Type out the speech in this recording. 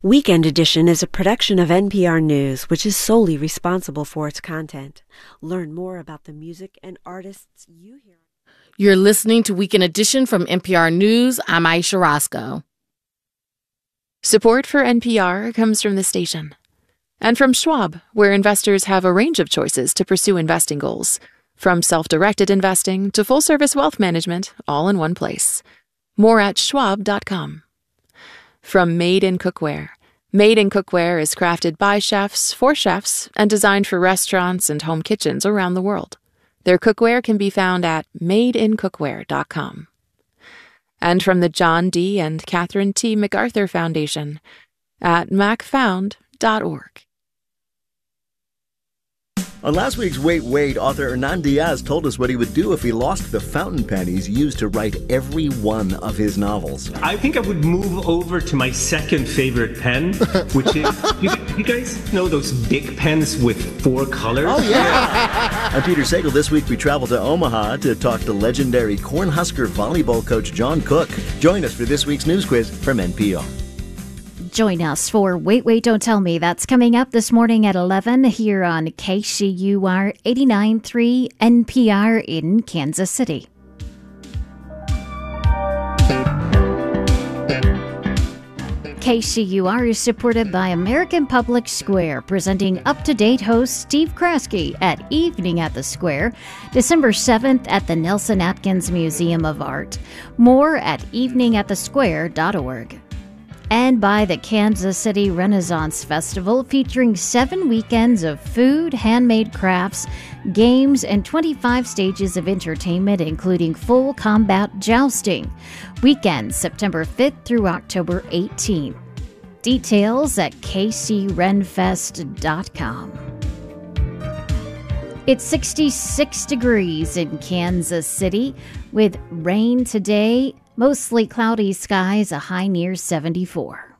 Weekend Edition is a production of NPR News, which is solely responsible for its content. Learn more about the music and artists you hear. You're listening to Weekend Edition from NPR News. I'm Aisha Roscoe. Support for NPR comes from the station. And from Schwab, where investors have a range of choices to pursue investing goals. From self-directed investing to full-service wealth management, all in one place. More at schwab.com. From Made in Cookware. Made in Cookware is crafted by chefs for chefs and designed for restaurants and home kitchens around the world. Their cookware can be found at madeincookware.com. And from the John D. and Catherine T. MacArthur Foundation at macfound.org. On last week's Wait, Wait, author Hernan Diaz told us what he would do if he lost the fountain pen he's used to write every one of his novels. I think I would move over to my second favorite pen, which is, you guys know those big pens with 4 colors? Oh, yeah. I'm Peter Sagal. This week we travel to Omaha to talk to legendary Cornhusker volleyball coach John Cook. Join us for this week's news quiz from NPR. Join us for Wait, Wait, Don't Tell Me. That's coming up this morning at 11 here on KCUR 89.3 NPR in Kansas City. KCUR is supported by American Public Square, presenting up-to-date host Steve Kraske at Evening at the Square, December 7th at the Nelson Atkins Museum of Art. More at eveningatthesquare.org. And by the Kansas City Renaissance Festival, featuring 7 weekends of food, handmade crafts, games, and 25 stages of entertainment, including full combat jousting. Weekends September 5th through October 18th. Details at kcrenfest.com. It's 66 degrees in Kansas City with rain today. Mostly cloudy skies, a high near 74.